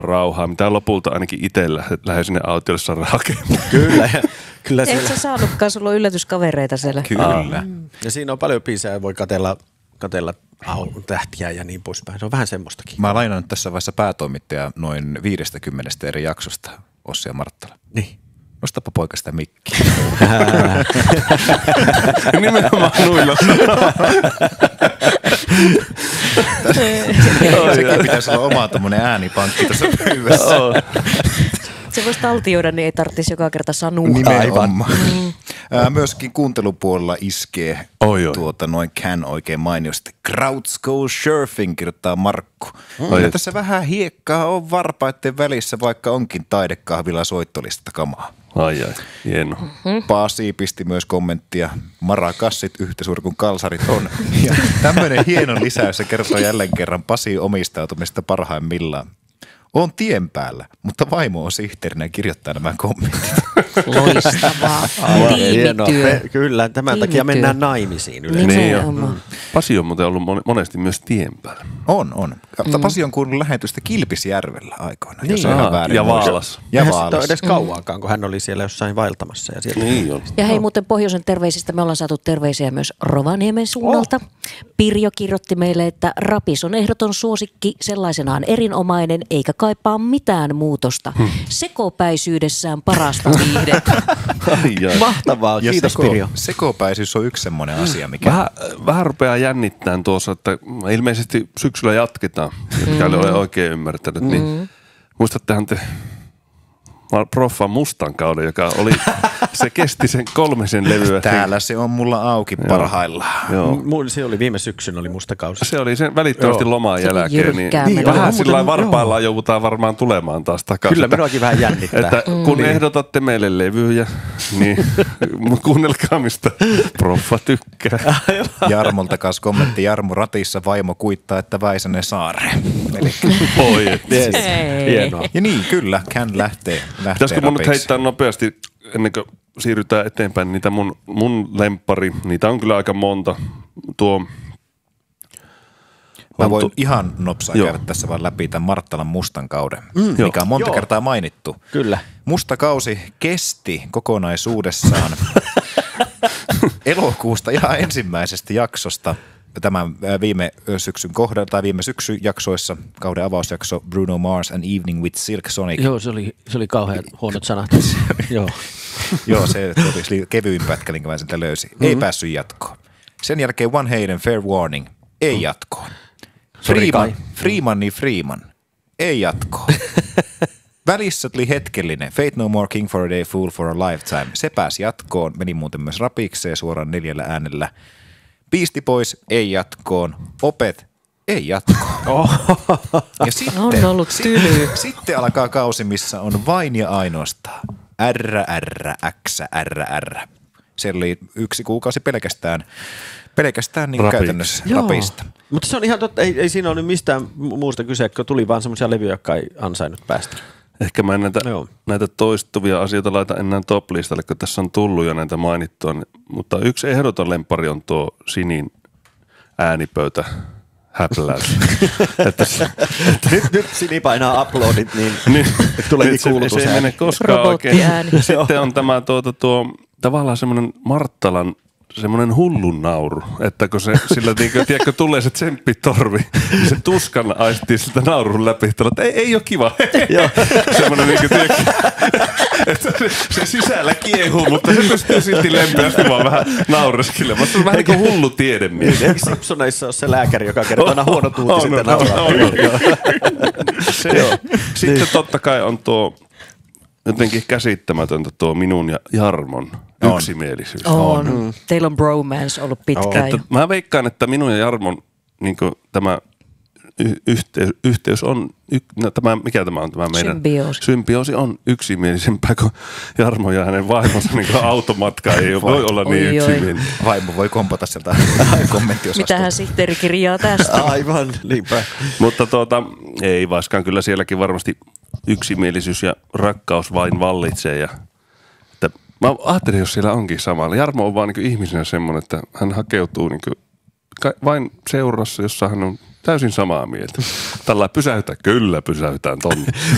rauhaa, mitä lopulta ainakin itse lähden sinne autiolle saada hakemaan. Kyllä Et sä saanutkaan, sulla on yllätyskavereita siellä. Kyllä. Ja siinä on paljon biisejä, voi katella tähtiä ja niin poispäin. Se on vähän semmoistakin. Mä lainaan tässä vaiheessa päätoimittaja noin 50 eri jaksosta, Ossi ja Marttala. Niin. Nostapa poika sitä mikkiä. Nimenomaan nuilla. Sekin pitäisi olla oma tommonen äänipankki tässä pöydässä. Se voisi taltioida, niin ei tarvitsisi joka kerta sanoa. Nimenomaan. Myöskin kuuntelupuolella iskee noin Can oikein mainiosti. Crowds go surfing, kirjoittaa Markku. Ja tässä vähän hiekkaa on varpaiden välissä, vaikka onkin taidekahvilla soittolista kamaa. Ai, hieno. Pasi pisti myös kommenttia. Marakassit yhtä suuri kuin kalsarit on. Ja tämmöinen hieno lisäys, se kertoo jälleen kerran Pasi omistautumista parhaimmillaan. On tien päällä, mutta vaimo on sihteerinä ja kirjoittaa nämä kommentit. Loistavaa. Tiimityö. Kyllä, tämän takia mennään naimisiin yleensä. Niin Pasi on muuten ollut monesti myös tien päällä. On. Pasi on kuullut lähetystä Kilpisjärvellä aikoina. Niin. Ja Vaalassa. Ja Eihän Vaalassa. sitä edes kauankaan, kun hän oli siellä jossain vaeltamassa. Ja sieltä. Niin oli. Ja hei, muuten pohjoisen terveisistä me ollaan saatu terveisiä myös Rovaniemen suunnalta. Pirjo kirjoitti meille, että rapis on ehdoton suosikki, sellaisenaan erinomainen, eikä kaipaa mitään muutosta. Sekopäisyydessään parasta viihdettä. Mahtavaa, kiitos Pirjo. Sekopäisyys on yksi semmoinen asia, mikä... Vähän rupeaa jännittämään tuossa, että ilmeisesti syksyllä jatketaan, jotka olen oikein ymmärtänyt. Niin, muistattehan te Proffan Mustan kauden, joka oli, se kesti sen 3 levyä. Täällä se on mulla auki parhaillaan. Se oli viime syksyn, oli musta kausi. Se oli sen välittömästi lomaan jälkeen. Niin vähän sillä varpaillaan joudutaan varmaan tulemaan taas takaisin. Kyllä minuakin vähän jännittää. Että kun ehdotatte meille levyjä, niin kuunnelkaa mistä Proffa tykkää. Jarmolta kanssa kommentti. Jarmo ratissa vaimo kuittaa, että Väisänen saareen. Hienoa. Ja niin, kyllä, Can lähtee pitäisikö mun nyt heittää nopeasti, ennen kuin siirrytään eteenpäin, niitä mun lemppari, niitä on kyllä aika monta. Mä voin ihan nopsaa käydä tässä vaan läpi tämän Marttalan mustan kauden, mikä on monta kertaa mainittu. Kyllä. Musta kausi kesti kokonaisuudessaan elokuusta ihan ensimmäisestä jaksosta. Tämän viime syksyn jaksoissa, kauden avausjakso Bruno Mars and Evening with Silk Sonic. Joo, se oli kauhean huonot sanat. Joo, se oli kevyin pätkä, minkä mä siltä löysin. Ei päässyt jatkoon. Sen jälkeen One Hayden Fair Warning, ei jatkoon. Freeman, ei jatkoon. Välissä tuli hetkellinen Fate No More King for a Day, Fool for a Lifetime. Se pääsi jatkoon, meni muuten myös rapikseen suoraan 4 äänellä. Beastie Boys, ei jatkoon. Opet, ei jatkoon. Ja sitten, on ollut tyly. Sitten alkaa kausi, missä on vain ja ainoastaan RRX. Se oli 1 kuukausi pelkästään niin käytännössä rapista. Mutta se on ihan totta, ei siinä ole nyt mistään muusta kyse, kun tuli vaan semmoisia levyjä, jotka ei ansainnut päästä. Ehkä mä en näitä toistuvia asioita laita enää top-listalle, kun tässä on tullut jo näitä mainittua. Mutta yksi ehdoton lemppari on tuo Sinin äänipöytä häpläys. Nyt Sini painaa uploadit, niin tuleekin kuulutus. Se ei mene koskaan oikein. Sitten on tämä tavallaan semmoinen Marttalan semmoinen hullun nauru, että kun se sillä tiedätkö, tulee se tsemppitorvi, niin se tuskan aistii siltä naurun läpi, että ei ole kiva. Semmoinen tiedätkö, että se sisällä kiehuu, mutta se pystyy silti lempeästi vaan vähän naureskelemaan. Se on vähän niin kuin hullu tiedemies. Eikö Simpsoneissa ole se lääkäri, joka kertoo aina huonot uutiset ja nauraa? Sitten totta kai on tuo jotenkin käsittämätöntä tuo minun ja Jarmon yksimielisyys. On. Teillä on bromance ollut pitkään. Mä veikkaan, että minun ja Jarmon niin tämä yhteys on, mikä tämä on tämä meidän? Symbioosi on yksimielisempää, kun Jarmo ja hänen vaimonsa niin automatka ei voi olla niin yksimielinen. Vaimo voi kompata sieltä kommenttiosasta. Mitähän sihteeri kirjaa tästä? Aivan, niinpä. Mutta ei vaiskaan, kyllä sielläkin varmasti yksimielisyys ja rakkaus vain vallitsee. Mä ajattelin, jos siellä onkin samalla. Jarmo on vaan niin ihmisenä semmoinen, että hän hakeutuu niin vain seurassa, jossa hän on täysin samaa mieltä. Tällä pysäytään tonne.